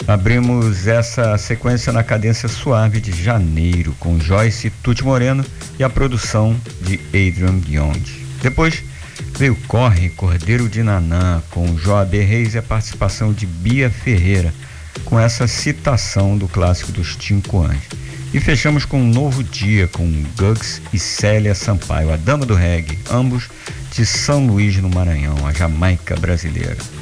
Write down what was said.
Abrimos essa sequência na cadência suave de Janeiro, com Joyce Tuti Moreno e a produção de Adrian Young. Depois veio Corre, Cordeiro de Nanã, com Joab Reis e a participação de Bia Ferreira, com essa citação do clássico dos Cinco Anjos. E fechamos com Um Novo Dia, com Gugs e Célia Sampaio, a dama do reggae, ambos de São Luís, no Maranhão, a Jamaica brasileira.